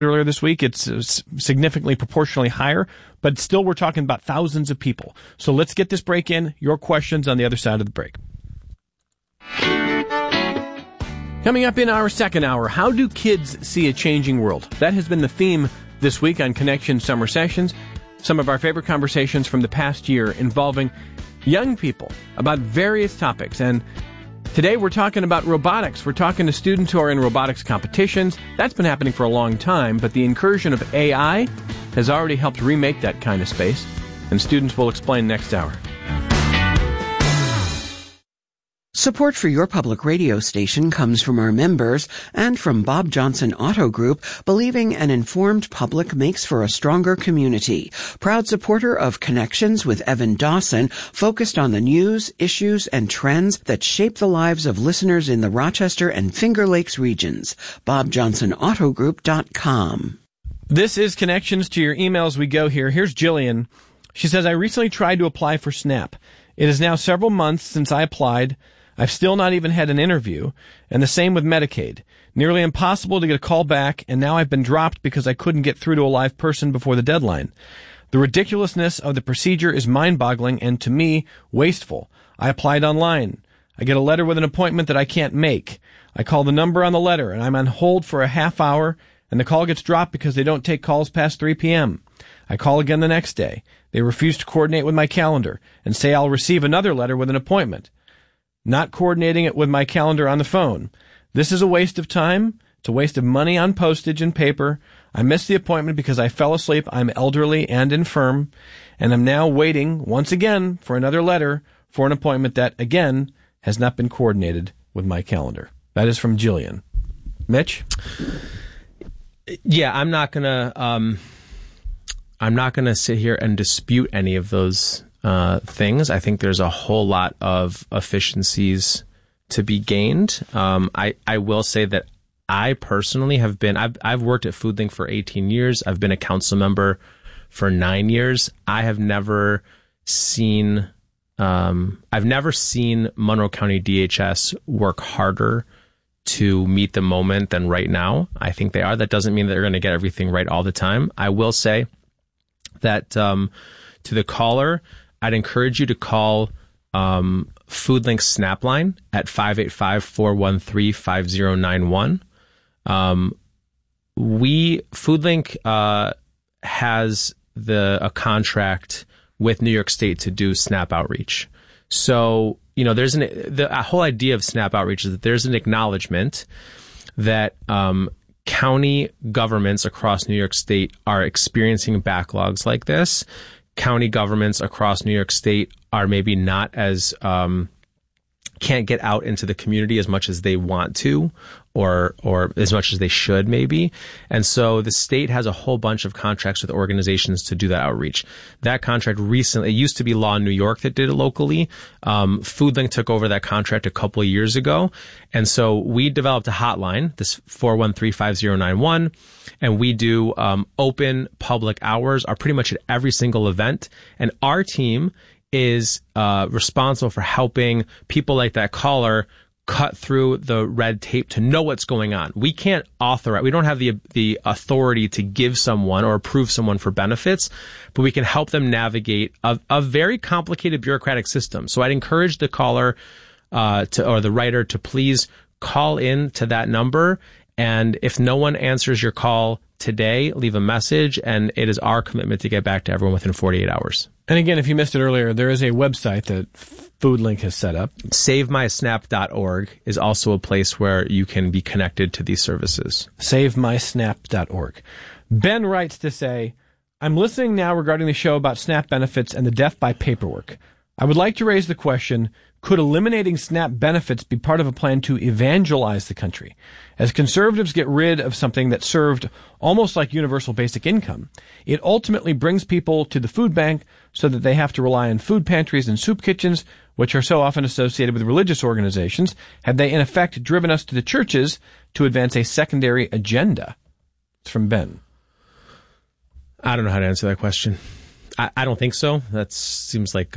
earlier this week. It's significantly proportionally higher, but still we're talking about thousands of people. So let's get this break in. Your questions on the other side of the break. Coming up in our second hour, how do kids see a changing world? That has been the theme this week on Connection Summer Sessions. Some of our favorite conversations from the past year involving young people about various topics. And today we're talking about robotics. We're talking to students who are in robotics competitions. That's been happening for a long time, but the incursion of AI has already helped remake that kind of space. And students will explain next hour. Support for your public radio station comes from our members and from Bob Johnson Auto Group, believing an informed public makes for a stronger community. Proud supporter of Connections with Evan Dawson, focused on the news, issues, and trends that shape the lives of listeners in the Rochester and Finger Lakes regions. BobJohnsonAutoGroup.com. This is Connections to your emails. We go here. Here's Jillian. She says, I recently tried to apply for SNAP. It is now several months since I applied. I've still not even had an interview, and the same with Medicaid. Nearly impossible to get a call back, and now I've been dropped because I couldn't get through to a live person before the deadline. The ridiculousness of the procedure is mind-boggling and, to me, wasteful. I applied online. I get a letter with an appointment that I can't make. I call the number on the letter, and I'm on hold for a half hour, and the call gets dropped because they don't take calls past 3 p.m. I call again the next day. They refuse to coordinate with my calendar and say I'll receive another letter with an appointment. Not coordinating it with my calendar on the phone. This is a waste of time. It's a waste of money on postage and paper. I missed the appointment because I fell asleep. I'm elderly and infirm, and I'm now waiting once again for another letter for an appointment that, again, has not been coordinated with my calendar. That is from Jillian. Mitch? Yeah, I'm not gonna sit here and dispute any of those things. I think there's a whole lot of efficiencies to be gained. I will say that I personally have been, I've worked at FoodLink for 18 years. I've been a council member for 9 years. I have never seen, Monroe County DHS work harder to meet the moment than right now. I think they are. That doesn't mean that they're going to get everything right all the time. I will say that to the caller, I'd encourage you to call FoodLink Snapline at 585-413-5091. FoodLink has a contract with New York State to do SNAP outreach. So, there's the whole idea of SNAP outreach is that there's an acknowledgement that county governments across New York State are experiencing backlogs like this. County governments across New York State are maybe not as can't get out into the community as much as they want to, or as much as they should maybe. And so the state has a whole bunch of contracts with organizations to do that outreach. That contract recently, it used to be Law in New York that did it locally. FoodLink took over that contract a couple of years ago. And so we developed a hotline, this 413-5091, and we do open public hours are pretty much at every single event. And our team is responsible for helping people like that caller cut through the red tape to know what's going on. We can't authorize, we don't have the authority to give someone or approve someone for benefits, but we can help them navigate a very complicated bureaucratic system. So I'd encourage the caller or the writer to please call in to that number. And if no one answers your call today, leave a message, and it is our commitment to get back to everyone within 48 hours. And again, if you missed it earlier, there is a website that FoodLink has set up. SaveMySnap.org is also a place where you can be connected to these services. SaveMySnap.org. Ben writes to say, I'm listening now regarding the show about SNAP benefits and the death by paperwork. I would like to raise the question, could eliminating SNAP benefits be part of a plan to evangelize the country? As conservatives get rid of something that served almost like universal basic income, it ultimately brings people to the food bank so that they have to rely on food pantries and soup kitchens, which are so often associated with religious organizations. Have they, in effect, driven us to the churches to advance a secondary agenda? It's from Ben. I don't know how to answer that question. I don't think so. That seems like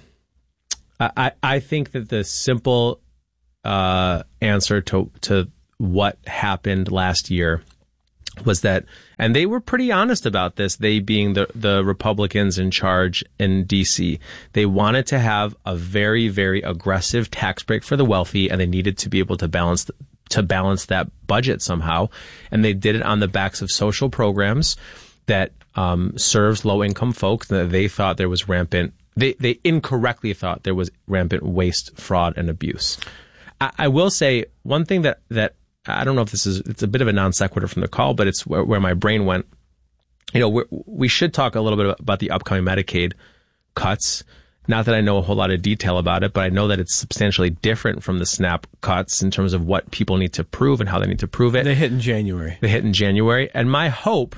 I think that the simple answer to what happened last year was that, and they were pretty honest about this, they being the Republicans in charge in DC, they wanted to have a very, very aggressive tax break for the wealthy, and they needed to be able to balance that budget somehow. And they did it on the backs of social programs that serves low-income folks that they thought there was rampant, they incorrectly thought there was rampant waste, fraud, and abuse. I will say one thing that I don't know if it's a bit of a non sequitur from the call, but it's where my brain went. You know, we should talk a little bit about the upcoming Medicaid cuts. Not that I know a whole lot of detail about it, but I know that it's substantially different from the SNAP cuts in terms of what people need to prove and how they need to prove it. They hit in January. And my hope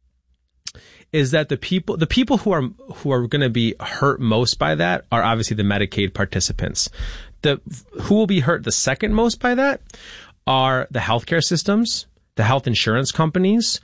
is that the people who are going to be hurt most by that are obviously the Medicaid participants. Who will be hurt the second most by that are the healthcare systems, the health insurance companies,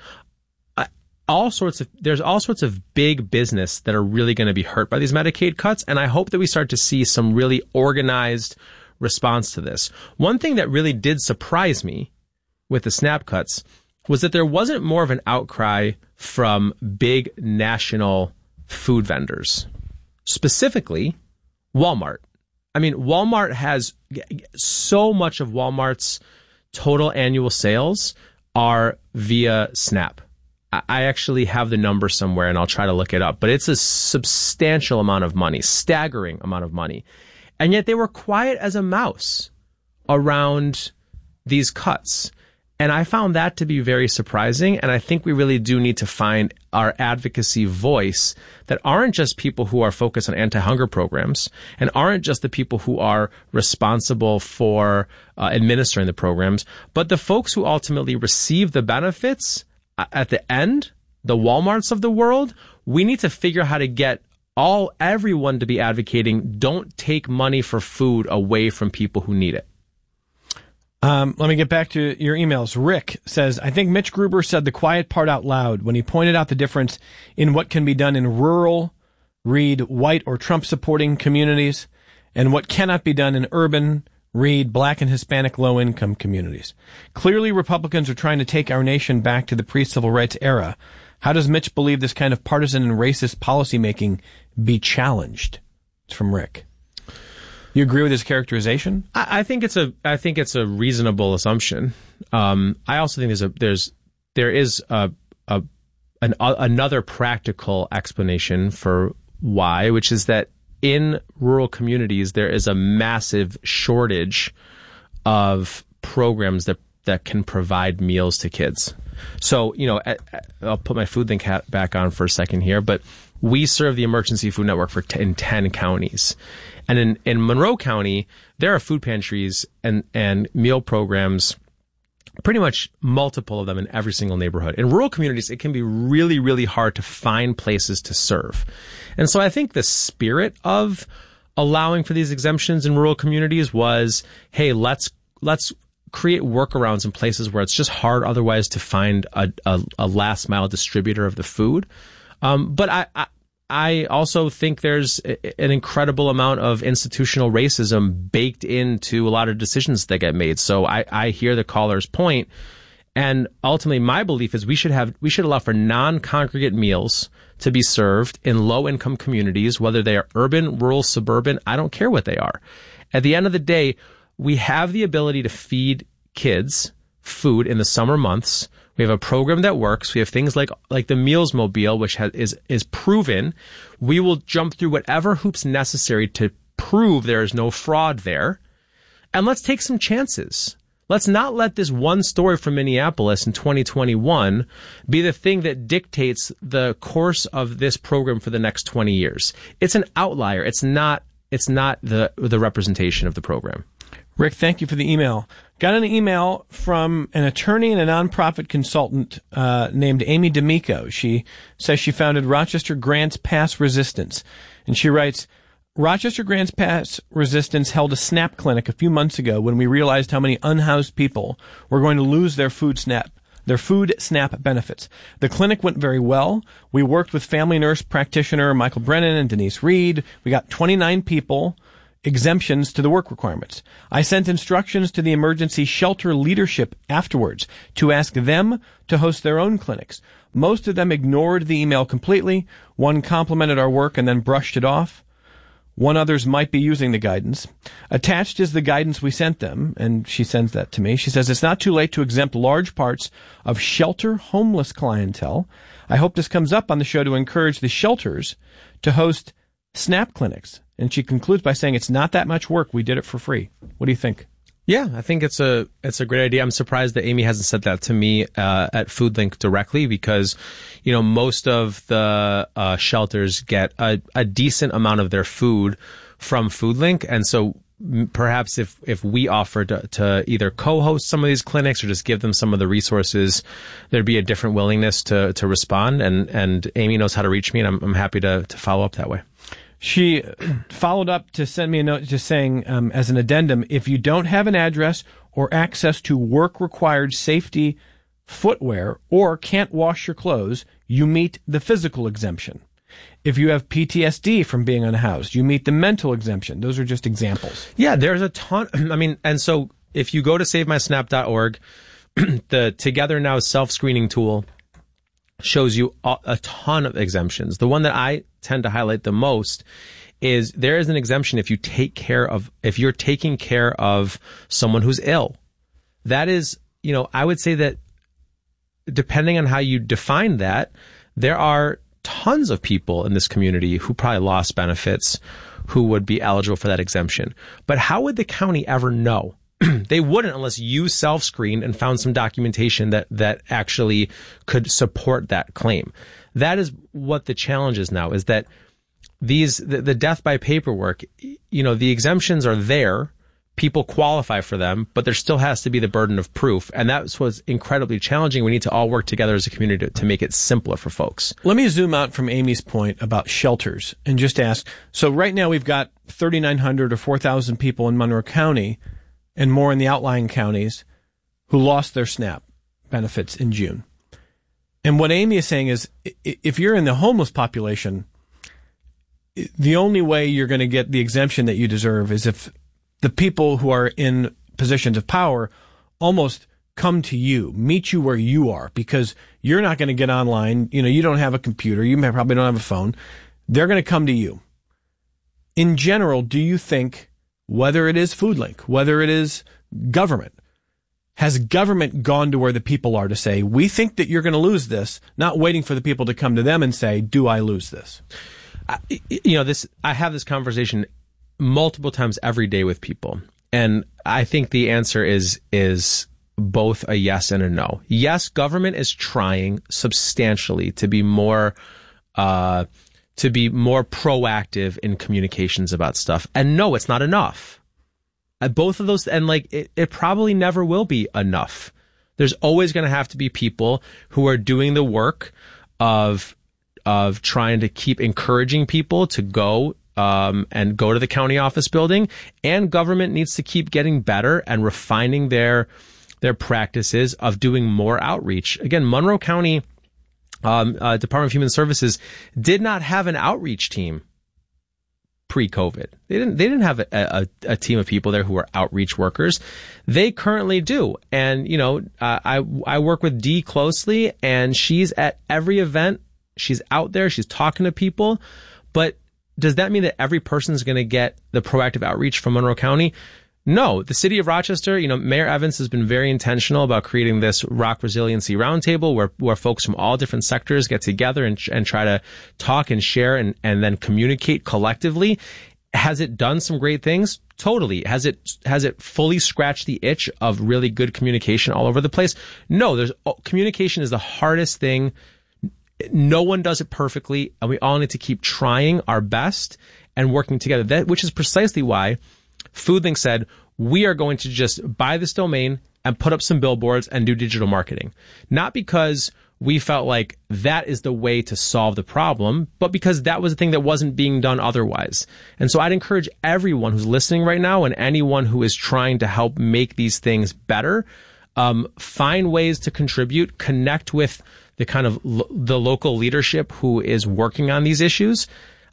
there's all sorts of big business that are really going to be hurt by these Medicaid cuts. And I hope that we start to see some really organized response to this. One thing that really did surprise me with the SNAP cuts was that there wasn't more of an outcry from big national food vendors, specifically Walmart. I mean, Walmart has so much of Walmart's total annual sales are via SNAP. I actually have the number somewhere and I'll try to look it up, but it's a substantial amount of money, staggering amount of money. And yet they were quiet as a mouse around these cuts. And I found that to be very surprising. And I think we really do need to find our advocacy voice that aren't just people who are focused on anti-hunger programs and aren't just the people who are responsible for administering the programs, but the folks who ultimately receive the benefits at the end, the Walmarts of the world. We need to figure out how to get everyone to be advocating, don't take money for food away from people who need it. Let me get back to your emails. Rick says, I think Mitch Gruber said the quiet part out loud when he pointed out the difference in what can be done in rural, read white or Trump supporting communities, and what cannot be done in urban, read black and Hispanic low income communities. Clearly Republicans are trying to take our nation back to the pre-civil rights era. How does Mitch believe this kind of partisan and racist policymaking be challenged? It's from Rick. You agree with his characterization? I think it's a reasonable assumption. I also think there is another practical explanation for why, which is that in rural communities there is a massive shortage of programs that can provide meals to kids. So, you know, I'll put my food thing back on for a second here, but we serve the Emergency Food Network in 10 counties. And in Monroe County, there are food pantries and meal programs, pretty much multiple of them in every single neighborhood. In rural communities, it can be really, really hard to find places to serve. And so I think the spirit of allowing for these exemptions in rural communities was, hey, let's create workarounds in places where it's just hard otherwise to find a last mile distributor of the food. But I also think there's an incredible amount of institutional racism baked into a lot of decisions that get made. So I hear the caller's point, and ultimately my belief is we should allow for non-congregate meals to be served in low-income communities, whether they are urban, rural, suburban. I don't care what they are. At the end of the day, we have the ability to feed kids food in the summer months. We have a program that works. We have things like the Meals Mobile, which is proven. We will jump through whatever hoops necessary to prove there is no fraud there. And let's take some chances. Let's not let this one story from Minneapolis in 2021 be the thing that dictates the course of this program for the next 20 years. It's an outlier. It's not the representation of the program. Rick, thank you for the email. Got an email from an attorney and a nonprofit consultant named Amy D'Amico. She says she founded Rochester Grants Pass Resistance. And she writes, Rochester Grants Pass Resistance held a SNAP clinic a few months ago when we realized how many unhoused people were going to lose their food SNAP benefits. The clinic went very well. We worked with family nurse practitioner Michael Brennan and Denise Reed. We got 29 people exemptions to the work requirements. I sent instructions to the emergency shelter leadership afterwards to ask them to host their own clinics. Most of them ignored the email completely. One complimented our work and then brushed it off. One others might be using the guidance. Attached is the guidance we sent them, and she sends that to me. She says it's not too late to exempt large parts of shelter homeless clientele. I hope this comes up on the show to encourage the shelters to host SNAP clinics. And she concludes by saying it's not that much work. We did it for free. What do you think? Yeah, I think it's a great idea. I'm surprised that Amy hasn't said that to me at FoodLink directly, because, most of the shelters get a decent amount of their food from FoodLink, and so perhaps if we offered to either co-host some of these clinics or just give them some of the resources, there'd be a different willingness to respond. And Amy knows how to reach me, and I'm happy to follow up that way. She followed up to send me a note just saying, as an addendum, if you don't have an address or access to work-required safety footwear or can't wash your clothes, you meet the physical exemption. If you have PTSD from being unhoused, you meet the mental exemption. Those are just examples. Yeah, there's a ton. And so if you go to SaveMySnap.org, the Together Now self-screening tool shows you a ton of exemptions. The one that I tend to highlight the most is there is an exemption if you're taking care of someone who's ill. That is, I would say that depending on how you define that, there are tons of people in this community who probably lost benefits who would be eligible for that exemption. But how would the county ever know? They wouldn't unless you self-screened and found some documentation that actually could support that claim. That is what the challenge is now, is that the death by paperwork, the exemptions are there. People qualify for them, but there still has to be the burden of proof. And that's what's incredibly challenging. We need to all work together as a community to make it simpler for folks. Let me zoom out from Amy's point about shelters and just ask, so right now we've got 3,900 or 4,000 people in Monroe County and more in the outlying counties who lost their SNAP benefits in June. And what Amy is saying is, if you're in the homeless population, the only way you're going to get the exemption that you deserve is if the people who are in positions of power almost come to you, meet you where you are, because you're not going to get online. You don't have a computer. You probably don't have a phone. They're going to come to you. In general, do you think, whether it is FoodLink, whether it is government, has government gone to where the people are to say, we think that you're going to lose this, not waiting for the people to come to them and say, do I lose this? I have this conversation multiple times every day with people. And I think the answer is both a yes and a no. Yes, government is trying substantially to be more proactive in communications about stuff. And no, it's not enough. Both of those, and it probably never will be enough. There's always going to have to be people who are doing the work of trying to keep encouraging people to go and go to the county office building, and government needs to keep getting better and refining their practices of doing more outreach. Again, Monroe County Department of Human Services did not have an outreach team pre-COVID. They didn't have a team of people there who were outreach workers. They currently do. And, I work with Dee closely, and she's at every event. She's out there. She's talking to people. But does that mean that every person is going to get the proactive outreach from Monroe County? No. The city of Rochester, Mayor Evans has been very intentional about creating this Rock Resiliency Roundtable where folks from all different sectors get together and try to talk and share and then communicate collectively. Has it done some great things? Totally. Has it fully scratched the itch of really good communication all over the place? No. Communication is the hardest thing. No one does it perfectly, and we all need to keep trying our best and working together. Which is precisely why FoodLink said, we are going to just buy this domain and put up some billboards and do digital marketing. Not because we felt like that is the way to solve the problem, but because that was the thing that wasn't being done otherwise. And so I'd encourage everyone who's listening right now and anyone who is trying to help make these things better, find ways to contribute, connect with the kind of the local leadership who is working on these issues.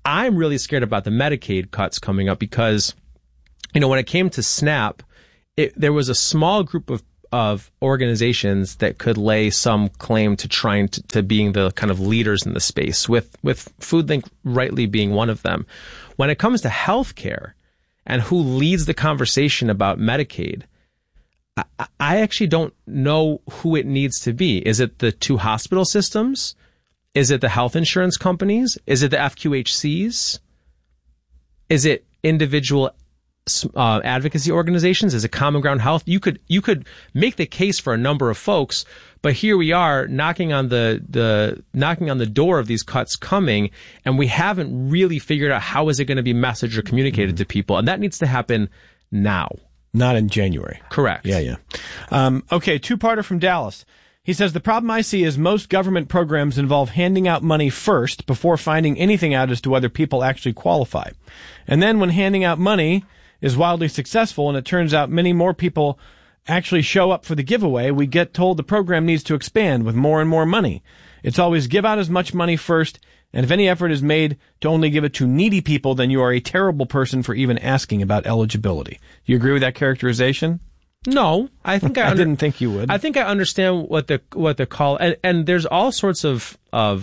I'm really scared about the Medicaid cuts coming up because, when it came to SNAP, there was a small group of organizations that could lay some claim to trying to being the kind of leaders in the space, with FoodLink rightly being one of them. When it comes to healthcare and who leads the conversation about Medicaid, I actually don't know who it needs to be. Is it the two hospital systems? Is it the health insurance companies? Is it the FQHCs? Is it individual advocacy organizations? Is it Common Ground Health? You could make the case for a number of folks, but here we are knocking on the door of these cuts coming, and we haven't really figured out how is it going to be messaged or communicated to people, and that needs to happen now. Not in January. Correct. Yeah. Okay, two-parter from Dallas. He says, the problem I see is most government programs involve handing out money first before finding anything out as to whether people actually qualify. And then when handing out money is wildly successful and it turns out many more people actually show up for the giveaway, we get told the program needs to expand with more and more money. It's always give out as much money first, and if any effort is made to only give it to needy people, then you are a terrible person for even asking about eligibility. Do you agree with that characterization? No, I think I didn't think you would. I think I understand what the call, and there's all sorts of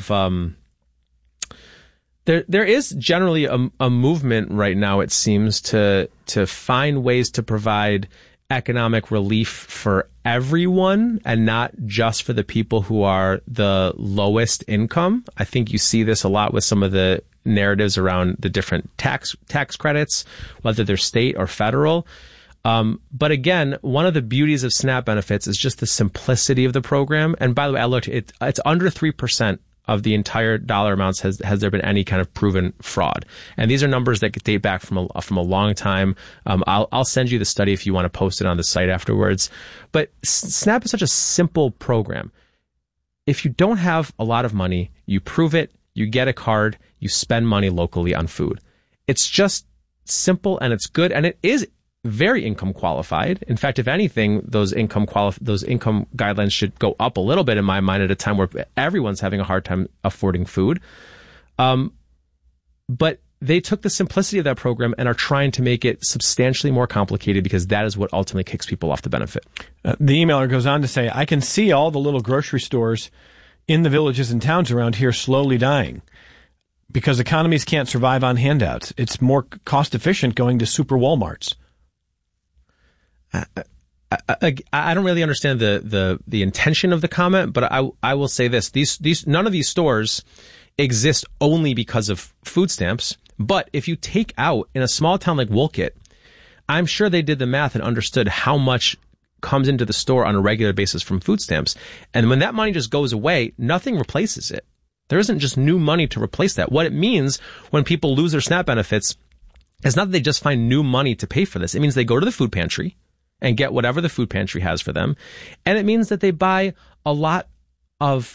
there is generally a movement right now, it seems, to find ways to provide economic relief for everyone and not just for the people who are the lowest income. I think you see this a lot with some of the narratives around the different tax credits, whether they're state or federal. But again, one of the beauties of SNAP benefits is just the simplicity of the program. And by the way, I looked, it's under 3% of the entire dollar amounts has there been any kind of proven fraud. And these are numbers that date back from a long time. I'll send you the study if you want to post it on the site afterwards. But SNAP is such a simple program. If you don't have a lot of money, you prove it, you get a card, you spend money locally on food. It's just simple and it's good, and it is very income qualified. In fact, if anything, those income guidelines should go up a little bit in my mind at a time where everyone's having a hard time affording food. But they took the simplicity of that program and are trying to make it substantially more complicated because that is what ultimately kicks people off the benefit. The emailer goes on to say, I can see all the little grocery stores in the villages and towns around here slowly dying because economies can't survive on handouts. It's more cost efficient going to super Walmarts. I don't really understand the intention of the comment, but I will say this: these none of these stores exist only because of food stamps. But if you take out in a small town like Wolcott, I'm sure they did the math and understood how much comes into the store on a regular basis from food stamps. And when that money just goes away, nothing replaces it. There isn't just new money to replace that. What it means when people lose their SNAP benefits is not that they just find new money to pay for this. It means they go to the food pantry and get whatever the food pantry has for them. And it means that they buy a lot of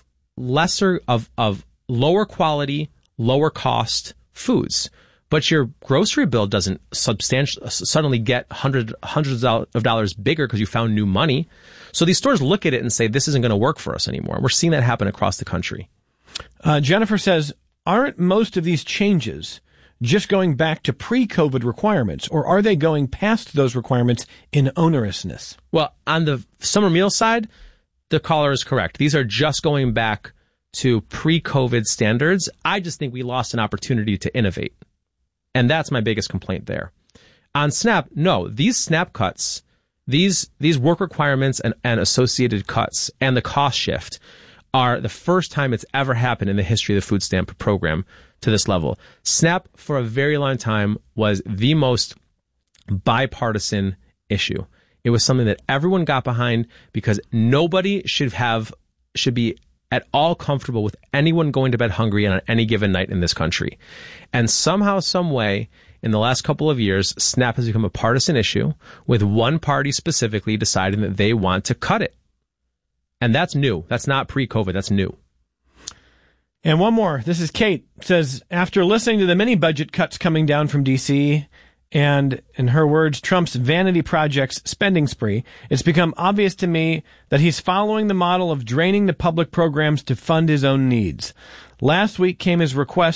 lower quality, lower cost foods. But your grocery bill doesn't suddenly get hundreds of dollars bigger because you found new money. So these stores look at it and say, this isn't going to work for us anymore. We're seeing that happen across the country. Jennifer says, aren't most of these changes just going back to pre-COVID requirements, or are they going past those requirements in onerousness? Well, on the summer meal side, the caller is correct. These are just going back to pre-COVID standards. I just think we lost an opportunity to innovate. And that's my biggest complaint there. On SNAP, no, these SNAP cuts, these work requirements and associated cuts and the cost shift are the first time it's ever happened in the history of the food stamp program to this level. SNAP, for a very long time, was the most bipartisan issue. It was something that everyone got behind because nobody should be at all comfortable with anyone going to bed hungry on any given night in this country. And somehow, some way, in the last couple of years, SNAP has become a partisan issue with one party specifically deciding that they want to cut it. And that's new. That's not pre-COVID. That's new. And one more. This is Kate. It says, after listening to the many budget cuts coming down from D.C. and, in her words, Trump's vanity projects spending spree, it's become obvious to me that he's following the model of draining the public programs to fund his own needs. Last week came his request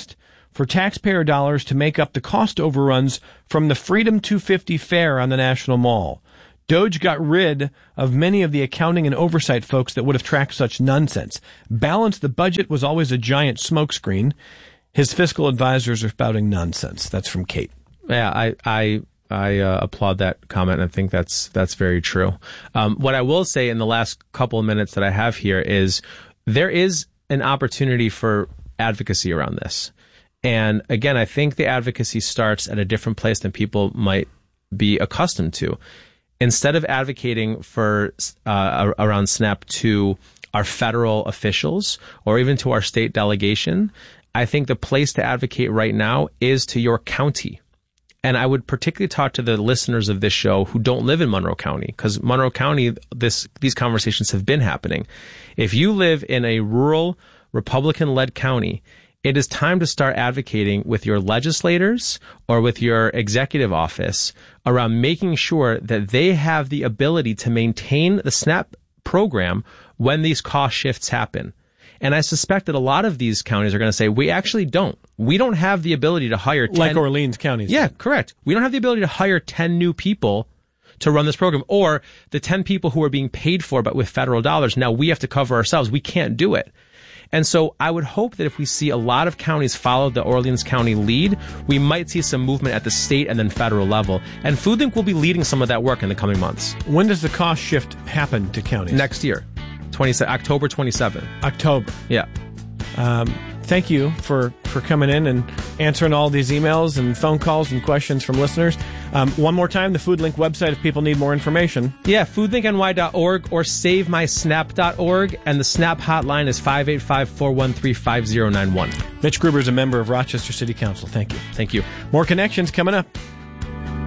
for taxpayer dollars to make up the cost overruns from the Freedom 250 fair on the National Mall. DOJ got rid of many of the accounting and oversight folks that would have tracked such nonsense. Balance the budget was always a giant smokescreen. His fiscal advisors are spouting nonsense. That's from Kate. Yeah, I applaud that comment, and I think that's very true. What I will say in the last couple of minutes that I have here is there is an opportunity for advocacy around this. And again, I think the advocacy starts at a different place than people might be accustomed to. Instead of advocating for around SNAP to our federal officials or even to our state delegation, I think the place to advocate right now is to your county. And I would particularly talk to the listeners of this show who don't live in Monroe County, because Monroe County, these conversations have been happening. If you live in a rural, Republican-led county, it is time to start advocating with your legislators or with your executive office around making sure that they have the ability to maintain the SNAP program when these cost shifts happen. And I suspect that a lot of these counties are going to say, we actually don't. We don't have the ability to hire 10... Like Orleans County. Yeah, correct. We don't have the ability to hire 10 new people to run this program, or the 10 people who are being paid for but with federal dollars. Now we have to cover ourselves. We can't do it. And so I would hope that if we see a lot of counties follow the Orleans County lead, we might see some movement at the state and then federal level. And FoodLink will be leading some of that work in the coming months. When does the cost shift happen to counties? Next year, October 27. October. Yeah. Thank you for coming in and answering all these emails and phone calls and questions from listeners. One more time, the FoodLink website if people need more information. Yeah, foodlinkny.org or savemysnap.org, and the SNAP hotline is 585-413-5091. Mitch Gruber is a member of Rochester City Council. Thank you. Thank you. More connections coming up.